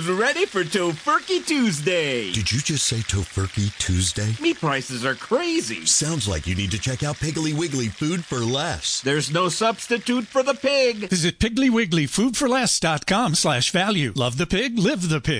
Who's ready for Tofurkey Tuesday? Did you just say Tofurkey Tuesday? Meat prices are crazy. Sounds like you need to check out Piggly Wiggly Food for Less. There's no substitute for the pig. Visit PigglyWigglyFoodForLess.com/value. Love the pig, live the pig.